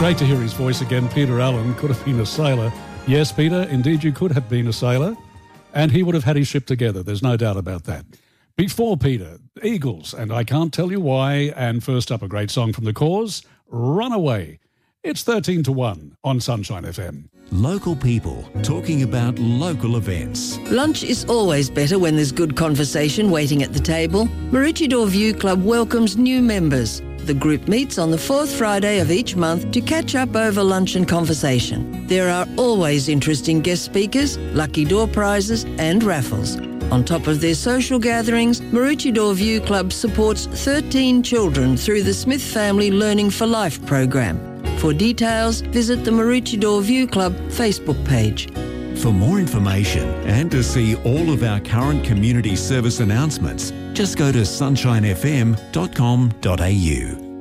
Great to hear his voice again. Peter Allen could have been a sailor. Yes, Peter, indeed you could have been a sailor. And he would have had his ship together. There's no doubt about that. Before Peter, Eagles, and I Can't Tell You Why. And first up, a great song from The Cause, Runaway. It's 13-1 on Sunshine FM. Local people talking about local events. Lunch is always better when there's good conversation waiting at the table. Maroochydore View Club welcomes new members. The group meets on the fourth Friday of each month to catch up over lunch and conversation. There are always interesting guest speakers, lucky door prizes and raffles. On top of their social gatherings, Maroochydore View Club supports 13 children through the Smith Family Learning for Life program. For details, visit the Maroochydore View Club Facebook page. For more information and to see all of our current community service announcements, just go to sunshinefm.com.au.